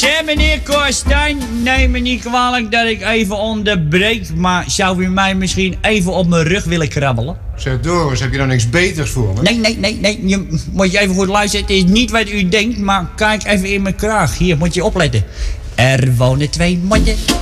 Zeg, meneer Korstijn, neem me niet kwalijk dat ik even onderbreek, maar zou u mij misschien even op mijn rug willen krabbelen? Zeg Doris, heb je nou niks beters voor me? Nee. Moet je even goed luisteren. Het is niet wat u denkt, maar kijk even in mijn kraag. Hier, moet je opletten. Er wonen 2 motten